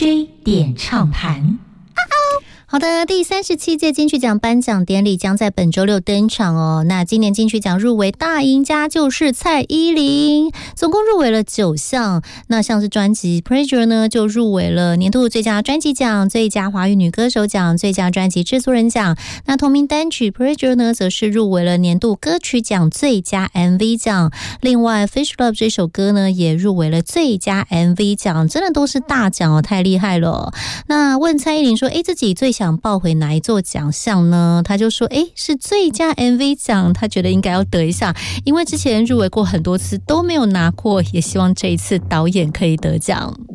DJ 点唱盘。 好的，第37届金曲奖颁奖典礼将在本周六登场哦。那今年金曲奖入围大赢家就是蔡依林，总共入围了9项。那像是专辑 Pressure 呢，就入围了年度最佳专辑奖、最佳华语女歌手奖、最佳专辑制作人奖。那同名单曲 Pressure 呢，则是入围了年度歌曲奖、最佳 MV 奖。另外 Fish Love 这首歌呢，也入围了最佳 MV 奖，真的都是大奖哦，太厉害了哦。那问蔡依林说，自己最想抱回哪一座奖项呢？他就说是最佳 MV 奖，他觉得应该要得一下，因为之前入围过很多次都没有拿过，也希望这一次导演可以得奖。